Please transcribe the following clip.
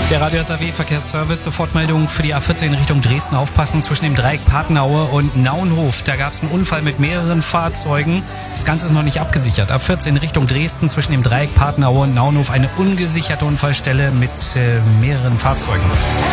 Der Radio SAW Verkehrsservice, Sofortmeldung für die A14 Richtung Dresden. Aufpassen zwischen dem Dreieck Patenaue und Naunhof. Da gab es einen Unfall mit mehreren Fahrzeugen. Das Ganze ist noch nicht abgesichert. A14 Richtung Dresden zwischen dem Dreieck Patenaue und Naunhof eine ungesicherte Unfallstelle mit mehreren Fahrzeugen.